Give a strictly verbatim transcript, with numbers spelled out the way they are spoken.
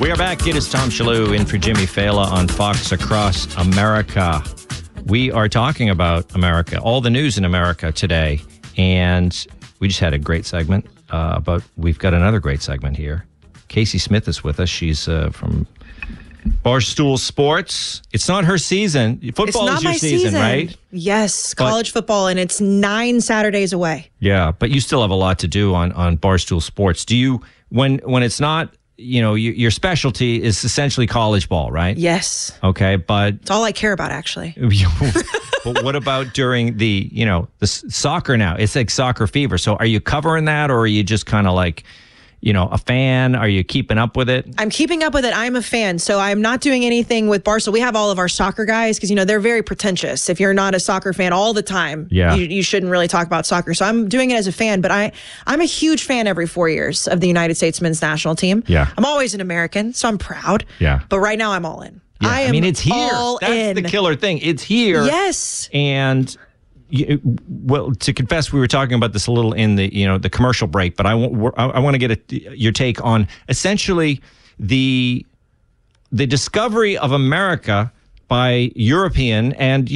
We are back. It is Tom Shalhoub in for Jimmy Fallon on Fox Across America. We are talking about America, all the news in America today. And we just had a great segment, uh, but we've got another great segment here. Casey Smith is with us. She's uh, from Barstool Sports. It's not her season. Football it's not is your my season, season, right? Yes, But- college football, and it's nine Saturdays away. Yeah, but you still have a lot to do on, on Barstool Sports. Do you, when when it's not, you know, your, your specialty is essentially college ball, right? Yes. Okay, but It's all I care about, actually. but what about during the, you know, the s- soccer now? It's like soccer fever. So are you covering that, or are you just kind of like, you know, a fan? Are you keeping up with it? I'm keeping up with it. I'm a fan, so I'm not doing anything with Barstool. We have all of our soccer guys because, you know, they're very pretentious. If you're not a soccer fan all the time, Yeah. you, you shouldn't really talk about soccer. So I'm doing it as a fan, but I, I'm a huge fan every four years of the United States men's national team. Yeah. I'm always an American, so I'm proud. Yeah. But right now I'm all in. Yeah, I am mean, it's here. all That's in. the killer thing. It's here. Yes. And you, well, to confess, we were talking about this a little in the, you know, the commercial break, but I want I want to get a, your take on essentially the the discovery of America by European and